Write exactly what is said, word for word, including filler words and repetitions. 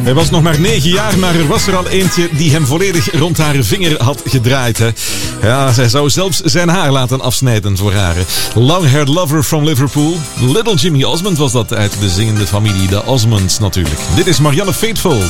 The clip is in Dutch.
Hij was nog maar negen jaar, maar er was er al eentje die hem volledig rond haar vinger had gedraaid. Hè. Ja, zij zou zelfs zijn haar laten afsnijden voor haar. Long-haired lover from Liverpool. Little Jimmy Osmond was dat uit de zingende familie, de Osmonds natuurlijk. Dit is Marianne Faithfull.